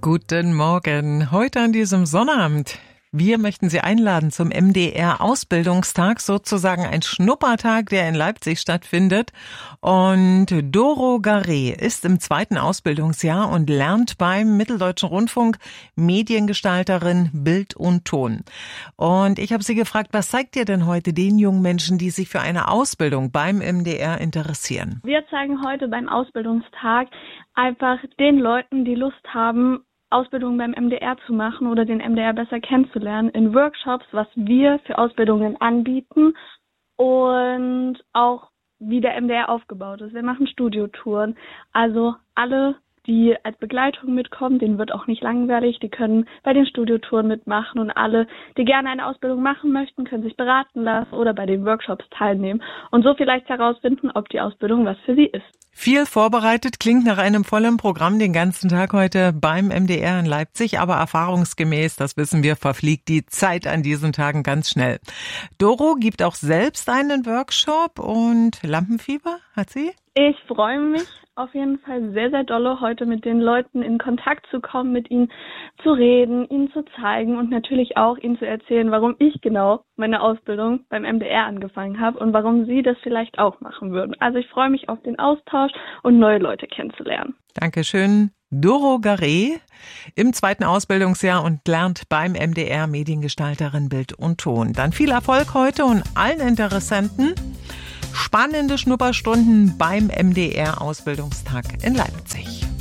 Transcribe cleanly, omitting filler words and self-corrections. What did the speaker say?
Guten Morgen. Heute an diesem Sonnabend. Wir möchten Sie einladen zum MDR-Ausbildungstag, sozusagen ein Schnuppertag, der in Leipzig stattfindet. Und Doro Garé ist im 2. Ausbildungsjahr und lernt beim Mitteldeutschen Rundfunk Mediengestalterin Bild und Ton. Und ich habe sie gefragt, was zeigt ihr denn heute den jungen Menschen, die sich für eine Ausbildung beim MDR interessieren? Wir zeigen heute beim Ausbildungstag einfach den Leuten, die Lust haben, Ausbildungen beim MDR zu machen oder den MDR besser kennenzulernen, in Workshops, was wir für Ausbildungen anbieten und auch wie der MDR aufgebaut ist. Wir machen Studiotouren, also alle, die als Begleitung mitkommen, denen wird auch nicht langweilig, die können bei den Studiotouren mitmachen und alle, die gerne eine Ausbildung machen möchten, können sich beraten lassen oder bei den Workshops teilnehmen und so vielleicht herausfinden, ob die Ausbildung was für sie ist. Viel vorbereitet, klingt nach einem vollen Programm den ganzen Tag heute beim MDR in Leipzig, aber erfahrungsgemäß, das wissen wir, verfliegt die Zeit an diesen Tagen ganz schnell. Doro gibt auch selbst einen Workshop und Lampenfieber hat sie? Ich freue mich auf jeden Fall sehr, sehr dolle, heute mit den Leuten in Kontakt zu kommen, mit ihnen zu reden, ihnen zu zeigen und natürlich auch ihnen zu erzählen, warum ich genau meine Ausbildung beim MDR angefangen habe und warum sie das vielleicht auch machen würden. Also ich freue mich auf den Austausch und neue Leute kennenzulernen. Dankeschön. Doro Garé im 2. Ausbildungsjahr und lernt beim MDR Mediengestalterin Bild und Ton. Dann viel Erfolg heute und allen Interessenten. Spannende Schnupperstunden beim MDR Ausbildungstag in Leipzig.